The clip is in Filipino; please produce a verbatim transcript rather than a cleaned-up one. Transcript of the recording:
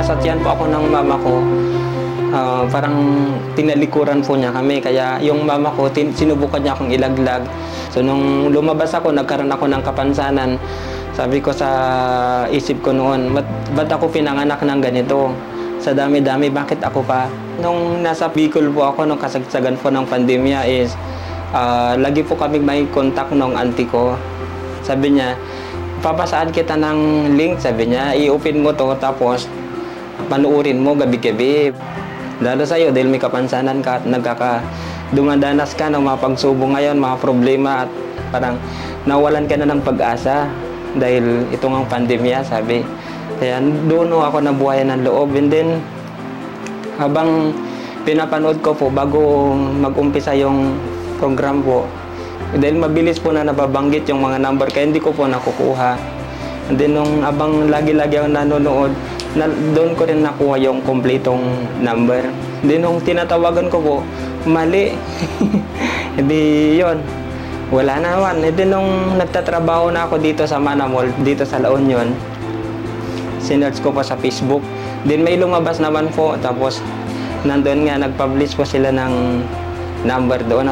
nasa tiyan po ako ng mama ko, uh, parang tinalikuran po niya kami. Kaya yung mama ko, tin- sinubukan niya akong ilaglag. So nung lumabas ako, nagkaroon ako ng kapansanan. Sabi ko sa isip ko noon, ba't, ba't ako pinanganak ng ganito? Sa dami-dami, bakit ako pa? Nung nasa Bicol po ako, nung kasagsagan po ng pandemya is, uh, lagi po kami may contact ng auntie ko. Sabi niya, papasaan kita ng link, sabi niya, i-open mo to, tapos panuurin mo gabi-gabi. Lalo sa'yo, dahil may kapansanan ka at nagkaka, dumadanas ka ng mga pagsubok ngayon, mga problema, at parang nawalan ka na ng pag-asa dahil ito ng pandemya, sabi. Kaya doon ako nabuhayan ng loob. And then, habang pinapanood ko po, bago mag-umpisa yung program po, dahil mabilis po na nababanggit yung mga number, kaya hindi ko po nakukuha. And then, nung abang lagi-lagi ako nanonood, na, doon ko rin nakuha yung kompletong number. Then, nung tinatawagan ko po, mali. Hindi, yun. Wala naman. And then, nung nagtatrabaho na ako dito sa Manamol, dito sa La Union, sinearch ko pa sa Facebook. Then, may lumabas naman po. Tapos, nandun nga, nag-publish po sila ng number doon.